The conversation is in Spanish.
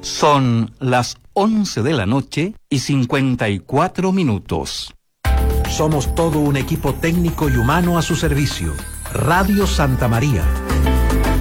Son las 11 de la noche y 54 minutos. Somos todo un equipo técnico y humano a su servicio. Radio Santa María,